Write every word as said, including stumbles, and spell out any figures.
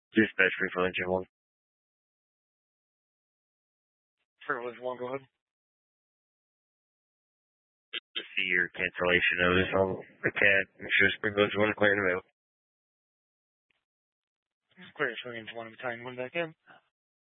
Dispatch free for engine one. Privilege one, go ahead. See your cancellation notice on the cat. Make sure sprinklers one clear in the mail. Clear swing into one battalion, one back in.